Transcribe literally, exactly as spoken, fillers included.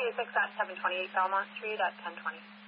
three eight six at seven twenty-eight Belmont Street at ten twenty.